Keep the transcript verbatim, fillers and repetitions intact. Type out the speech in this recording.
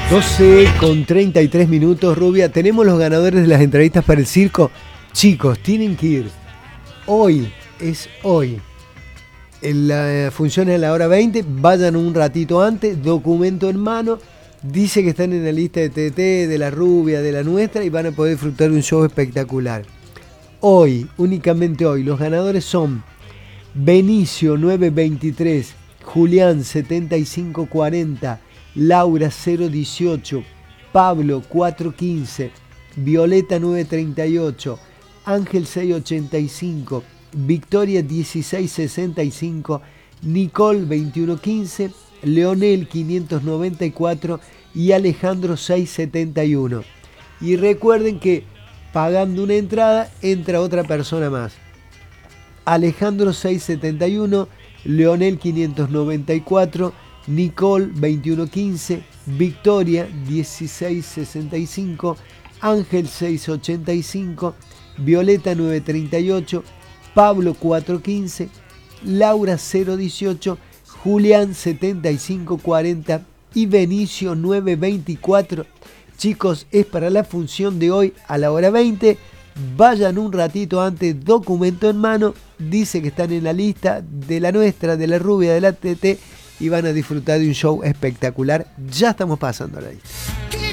doce con treinta y tres minutos, Rubia. Tenemos los ganadores de las entrevistas para el circo. Chicos, tienen que ir. Hoy, es hoy. La función es a la hora veinte. Vayan un ratito antes, documento en mano. Dice que están en la lista de T T, de la Rubia, de la nuestra, y van a poder disfrutar de un show espectacular. Hoy, únicamente hoy, los ganadores son Benicio nueve veintitrés, Julián setenta y cinco cuarenta, Laura cero dieciocho, Pablo cuatro quince, Violeta nueve treinta y ocho, Ángel seis ochenta y cinco, Victoria dieciséis sesenta y cinco, Nicole veintiuno quince, Leonel quinientos noventa y cuatro y Alejandro seiscientos setenta y uno. Y recuerden que pagando una entrada entra otra persona más. Alejandro seiscientos setenta y uno, Leonel quinientos noventa y cuatro, Nicole veintiuno quince, Victoria dieciséis sesenta y cinco, Ángel seiscientos ochenta y cinco, Violeta nueve treinta y ocho, Pablo cuatro quince, Laura cero dieciocho, Julián setenta y cinco cuarenta y Benicio nueve veinticuatro. Chicos, es para la función de hoy a la hora veinte. Vayan un ratito antes, documento en mano. Dice que están en la lista de la nuestra, de la Rubia, de la T T, y van a disfrutar de un show espectacular. Ya estamos pasando a la lista.